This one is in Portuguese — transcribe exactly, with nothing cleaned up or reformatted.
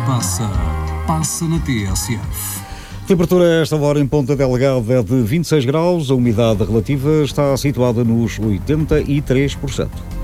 passa, passa na T S F. Temperatura a esta hora em Ponta Delgada é de vinte e seis graus, a umidade relativa está situada nos oitenta e três por cento.